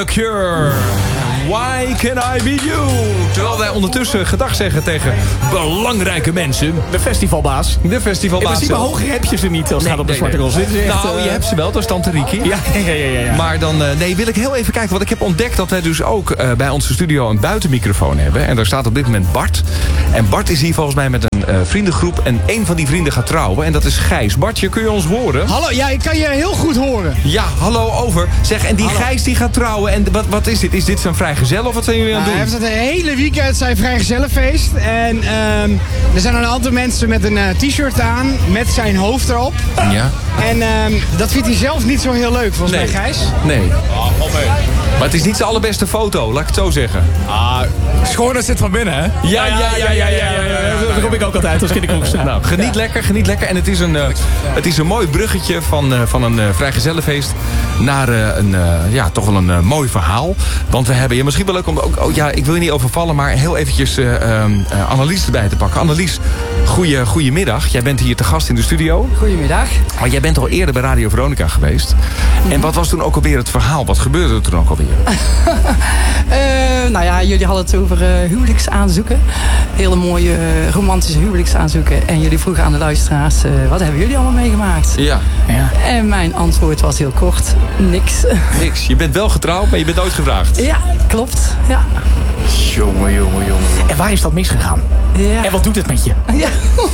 The Cure. Why can I be you? Terwijl wij ondertussen gedag zeggen tegen belangrijke mensen. De festivalbaas. De festivalbaas. In principe hoger heb je ze niet als het gaat op de Zwarte Cross. Nou, je hebt ze wel, dat is Tante Riki. Ja. Maar dan wil ik heel even kijken. Want ik heb ontdekt dat wij dus ook bij onze studio een buitenmicrofoon hebben. En daar staat op dit moment Bart. En Bart is hier volgens mij met een vriendengroep. En een van die vrienden gaat trouwen. En dat is Gijs. Bartje, kun je ons horen? Hallo, ja, ik kan je heel goed horen. Ja, hallo, over. Zeg, en die Gijs die gaat trouwen. En wat is dit? Is dit zijn vrijgezel of wat zijn jullie aan het doen? Hij heeft het hele weekend zijn vrijgezellenfeest. En er zijn een aantal mensen met een t-shirt aan. Met zijn hoofd erop. Ja. En dat vindt hij zelf niet zo heel leuk, volgens mij, Gijs. Nee. Maar het is niet zijn allerbeste foto, laat ik het zo zeggen. Schoonheid zit van binnen, hè? Ja. Dat roep ik ook altijd als kinderkroeg sta. Nou, geniet lekker. En het is een mooi bruggetje van een vrijgezellenfeest naar toch wel een mooi verhaal. Want we hebben je misschien wel leuk om ook... ik wil je niet overvallen, maar heel eventjes Annelies erbij te pakken. Annelies, goedemiddag. Jij bent hier te gast in de studio. Goedemiddag. Maar jij bent al eerder bij Radio Veronica geweest. En wat was toen ook alweer het verhaal? Wat gebeurde er toen ook alweer? Jullie hadden het over huwelijksaanzoeken. Hele mooie romantische huwelijksaanzoeken. En jullie vroegen aan de luisteraars, wat hebben jullie allemaal meegemaakt? Ja. En mijn antwoord was heel kort, niks. Niks. Je bent wel getrouwd, maar je bent nooit gevraagd. Ja, klopt. Ja. Jongen. En waar is dat misgegaan? Ja. En wat doet het met je? Ja.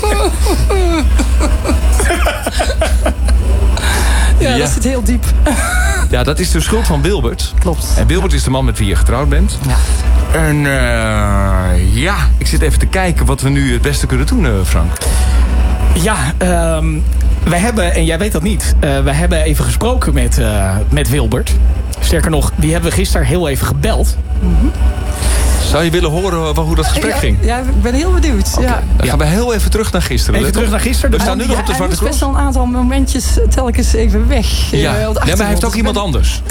Ja, dat zit heel diep. Ja, dat is de schuld van Wilbert. Klopt. En Wilbert is de man met wie je getrouwd bent. Ja. En ik zit even te kijken wat we nu het beste kunnen doen, Frank. Ja, wij hebben, en jij weet dat niet... wij hebben even gesproken met Wilbert. Sterker nog, die hebben we gisteren heel even gebeld. Mm-hmm. Zou je willen horen hoe dat gesprek ging? Ja, ik ben heel benieuwd. Okay. Ja. Dan gaan we heel even terug naar gisteren. Even terug naar gisteren. We staan nu nog op de Zwarte Cross. Hij moest best wel een aantal momentjes telkens even weg. Ja, maar hij heeft ook iemand anders.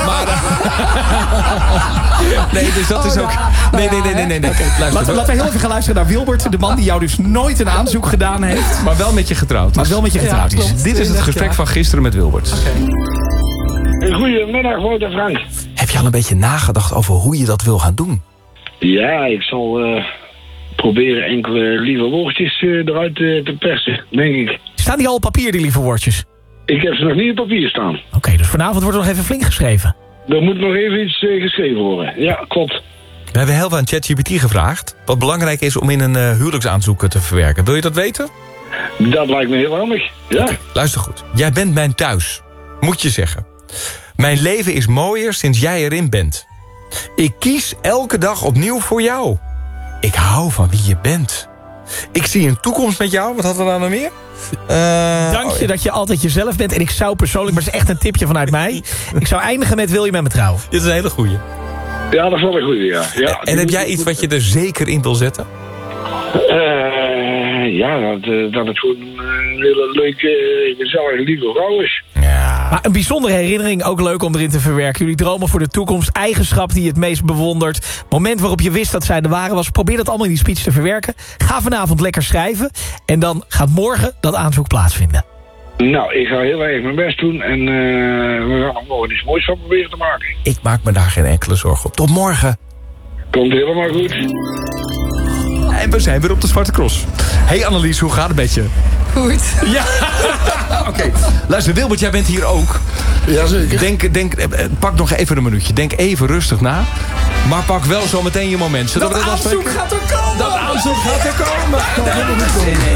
Nee, dus dat is ook... Nee. Okay. Laten we heel even gaan luisteren naar Wilbert. De man die jou dus nooit een aanzoek gedaan heeft. Maar wel met je getrouwd is. Ja, Dit is het gesprek van gisteren met Wilbert. Okay. Goedemiddag, Wouter Frank. Heb je al een beetje nagedacht over hoe je dat wil gaan doen? Ja, ik zal proberen enkele lieve woordjes eruit te persen, denk ik. Staan die al op papier, die lieve woordjes? Ik heb ze nog niet op papier staan. Oké, dus vanavond wordt er nog even flink geschreven. Er moet nog even iets geschreven worden. Ja, klopt. We hebben heel veel aan ChatGPT gevraagd. Wat belangrijk is om in een huwelijksaanzoek te verwerken. Wil je dat weten? Dat lijkt me heel handig, ja. Okay, luister goed. Jij bent mijn thuis, moet je zeggen. Mijn leven is mooier sinds jij erin bent. Ik kies elke dag opnieuw voor jou. Ik hou van wie je bent. Ik zie een toekomst met jou. Wat hadden we nou nog meer? Dank je dat je altijd jezelf bent. En ik zou persoonlijk, maar het is echt een tipje vanuit mij... ik zou eindigen met wil je met me trouwen? Dit is een hele goeie. Ja, dat is wel een goeie, ja. En heb jij iets wat je er zeker in wil zetten? Dat het gewoon een hele leuke, gezellige, lieve vrouw is. Ja. Maar een bijzondere herinnering, ook leuk om erin te verwerken. Jullie dromen voor de toekomst, eigenschap die je het meest bewondert. Moment waarop je wist dat zij de ware was. Probeer dat allemaal in die speech te verwerken. Ga vanavond lekker schrijven. En dan gaat morgen dat aanzoek plaatsvinden. Nou, ik ga heel erg mijn best doen. En we gaan er morgen iets moois van proberen te maken. Ik maak me daar geen enkele zorgen op. Tot morgen. Komt helemaal goed. En we zijn weer op de Zwarte Cross. Hey Annelies, hoe gaat het met je? Goed. Ja, oké. Luister, Wilbert, jij bent hier ook. Jazeker. Pak nog even een minuutje. Denk even rustig na. Maar pak wel zo meteen je moment. Dat aanzoek gaat er komen! Dat aanzoek gaat er komen!